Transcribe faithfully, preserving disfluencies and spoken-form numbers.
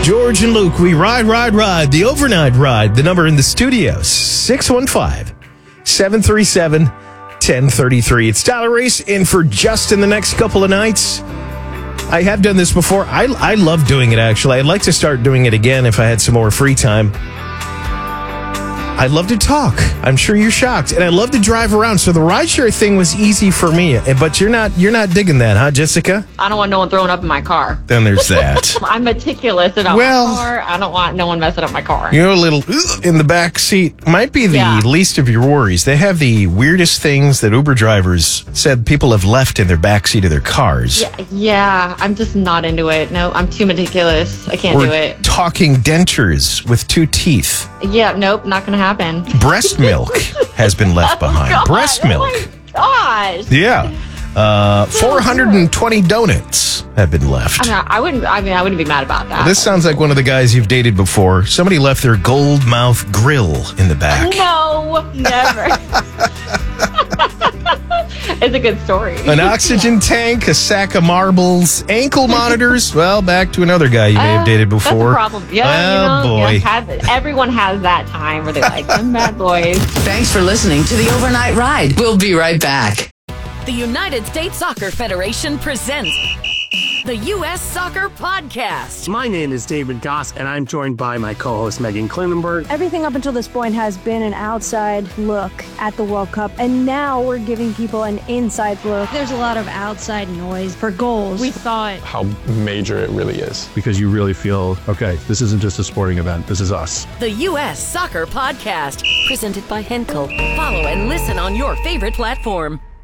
George and Luke, we ride, ride, ride. The overnight ride. The number in the studio, six one five, seven three seven, one zero three three. It's Tyler Race in for just in the next couple of nights. I have done this before. I, I love doing it, actually. I'd like to start doing it again if I had some more free time. I love to talk. I'm sure you're shocked. And I love to drive around. So the rideshare thing was easy for me. But you're not you're not digging that, huh, Jessica? I don't want no one throwing up in my car. Then there's that. I'm meticulous about well, my car. I don't want no one messing up my car. You know, a little in the back seat might be the yeah. least of your worries. They have the weirdest things that Uber drivers said people have left in their back seat of their cars. Yeah, yeah I'm just not into it. No, I'm too meticulous. I can't or do it. Talking dentures with two teeth. Yeah, nope, not going to happen. Breast milk has been left behind. Oh, Breast God. milk. Oh, my gosh. Yeah. Uh, four hundred twenty donuts have been left. I mean, I wouldn't. I mean, I wouldn't be mad about that. This sounds like one of the guys you've dated before. Somebody left their gold mouth grill in the back. No, never. It's a good story. An oxygen tank, a sack of marbles, ankle monitors. Well, back to another guy you may have dated before. That's a problem. Yeah, oh, you know, boy. yeah, have, everyone has that time where they're like, them bad boys. Thanks for listening to the Overnight Ride. We'll be right back. The United States Soccer Federation presents the U S Soccer Podcast. My name is David Goss, and I'm joined by my co-host Megan Klinenberg. Everything up until this point has been an outside look at the World Cup, and now we're giving people an inside look. There's a lot of outside noise for goals. We thought how major it really is. Because you really feel, okay, this isn't just a sporting event, this is us. The U S Soccer Podcast, presented by Henkel. Follow and listen on your favorite platform.